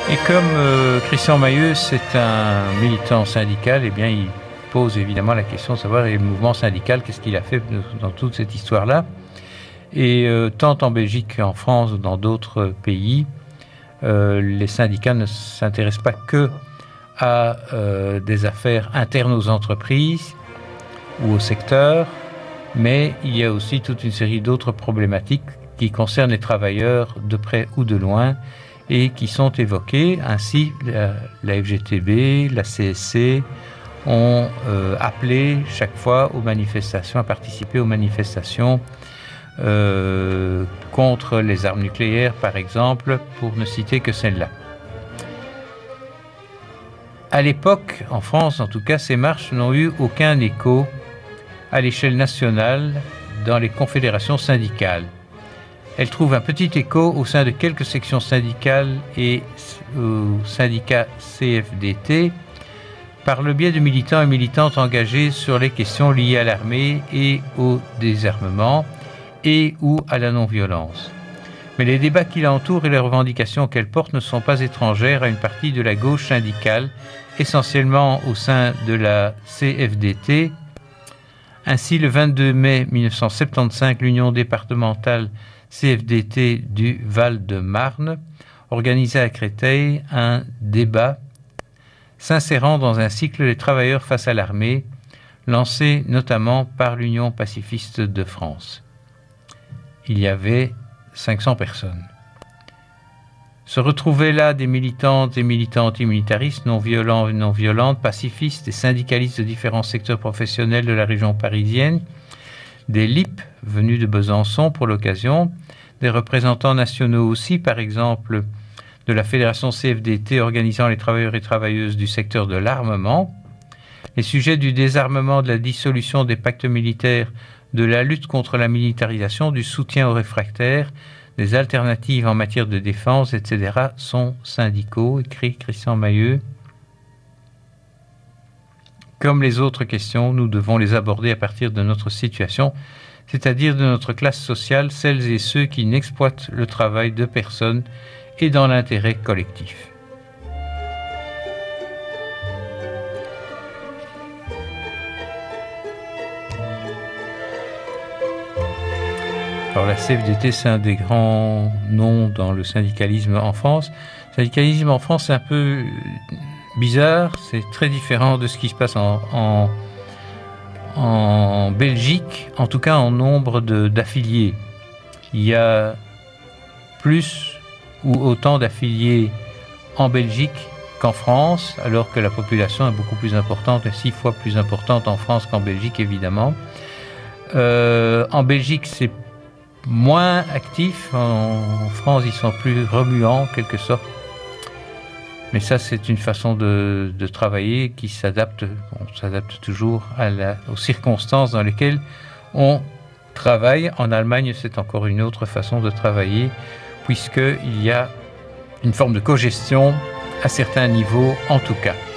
Et comme Christian Mahieu, c'est un militant syndical, eh bien, il pose évidemment la question de savoir, et le mouvement syndical, qu'est-ce qu'il a fait dans toute cette histoire-là. Et tant en Belgique qu'en France ou dans d'autres pays, les syndicats ne s'intéressent pas que à des affaires internes aux entreprises ou au secteur, mais il y a aussi toute une série d'autres problématiques qui concernent les travailleurs de près ou de loin et qui sont évoquées. Ainsi, la FGTB, la CSC ont appelé chaque fois aux manifestations, à participer aux manifestations contre les armes nucléaires, par exemple, pour ne citer que celle-là. À l'époque, en France en tout cas, ces marches n'ont eu aucun écho à l'échelle nationale dans les confédérations syndicales. Elles trouvent un petit écho au sein de quelques sections syndicales et au syndicat CFDT par le biais de militants et militantes engagés sur les questions liées à l'armée et au désarmement et ou à la non-violence. Mais les débats qui l'entourent et les revendications qu'elle porte ne sont pas étrangères à une partie de la gauche syndicale, essentiellement au sein de la CFDT. Ainsi, le 22 mai 1975, l'Union départementale CFDT du Val-de-Marne organisait à Créteil un débat s'insérant dans un cycle des travailleurs face à l'armée, lancé notamment par l'Union pacifiste de France. Il y avait 500 personnes. Se retrouvaient là des militantes et militants antimilitaristes, non violents et non violentes, pacifistes et syndicalistes de différents secteurs professionnels de la région parisienne, des LIP venus de Besançon pour l'occasion, des représentants nationaux aussi, par exemple de la Fédération CFDT organisant les travailleurs et travailleuses du secteur de l'armement, les sujets du désarmement, de la dissolution des pactes militaires, de la lutte contre la militarisation, du soutien aux réfractaires, des alternatives en matière de défense, etc. sont syndicaux, écrit Christian Mahieu. Comme les autres questions, nous devons les aborder à partir de notre situation, c'est-à-dire de notre classe sociale, celles et ceux qui n'exploitent le travail de personne et dans l'intérêt collectif. Alors la CFDT, c'est un des grands noms dans le syndicalisme en France. Le syndicalisme en France, c'est un peu bizarre, c'est très différent de ce qui se passe en Belgique, en tout cas en nombre d'affiliés. Il y a plus ou autant d'affiliés en Belgique qu'en France, alors que la population est beaucoup plus importante, 6 fois plus importante en France qu'en Belgique, évidemment. En Belgique, c'est moins actifs. En France, ils sont plus remuants, en quelque sorte. Mais ça, c'est une façon de travailler qui s'adapte. On s'adapte toujours aux circonstances dans lesquelles on travaille. En Allemagne, c'est encore une autre façon de travailler, puisqu'il y a une forme de cogestion à certains niveaux, en tout cas.